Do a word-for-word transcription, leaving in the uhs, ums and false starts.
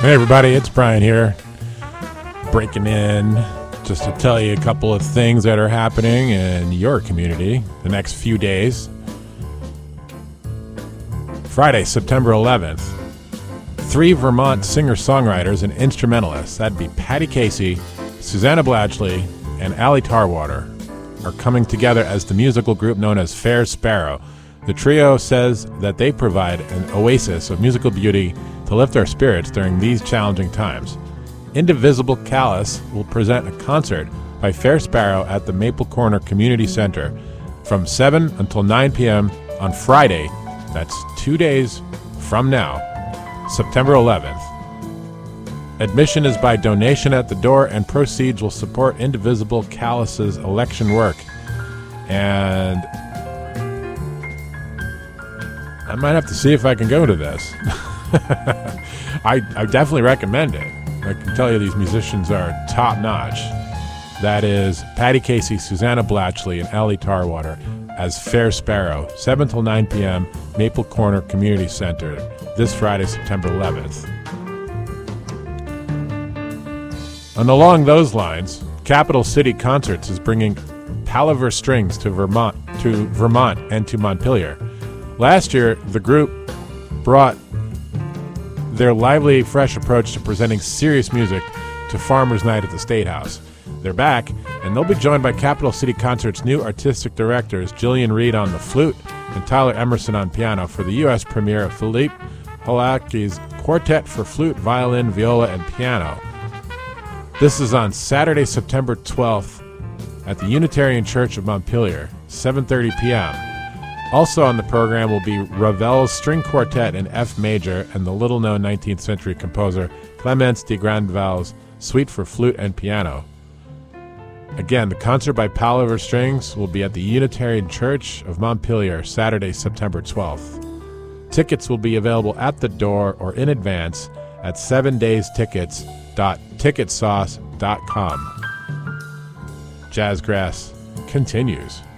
Hey everybody, it's Brian here, breaking in just to tell you a couple of things that are happening in your community the next few days. Friday, September eleventh, three Vermont singer-songwriters and instrumentalists, that'd be Patty Casey, Susanna Blatchley, and Allie Tarwater, are coming together as the musical group known as Fair Sparrow. The trio says that they provide an oasis of musical beauty to lift our spirits during these challenging times. Indivisible Callous will present a concert by Fair Sparrow at the Maple Corner Community Center from seven until nine p.m. on Friday. That's two days from now, September eleventh. Admission is by donation at the door, and proceeds will support Indivisible Callous's election work. And I might have to see if I can go to this. I, I definitely recommend it. I can tell you these musicians are top-notch. That is Patty Casey, Susanna Blatchley, and Allie Tarwater as Fair Sparrow, seven till nine p.m., Maple Corner Community Center, this Friday, September eleventh. And along those lines, Capital City Concerts is bringing Palaver Strings to Vermont, to Vermont and to Montpelier. Last year, the group brought their lively, fresh approach to presenting serious music to Farmers Night at the State House. They're back, and they'll be joined by Capital City Concerts' new artistic directors, Jillian Reed on the flute and Tyler Emerson on piano, for the U S premiere of Philippe Holaki's Quartet for Flute, Violin, Viola, and Piano. This is on Saturday, September twelfth at the Unitarian Church of Montpelier, seven thirty p.m. Also on the program will be Ravel's String Quartet in F major and the little-known nineteenth century composer Clemence de Grandval's Suite for Flute and Piano. Again, the concert by Palaver Strings will be at the Unitarian Church of Montpelier, Saturday, September twelfth. Tickets will be available at the door or in advance at seven days tickets dot ticket sauce dot com. Jazzgrass continues.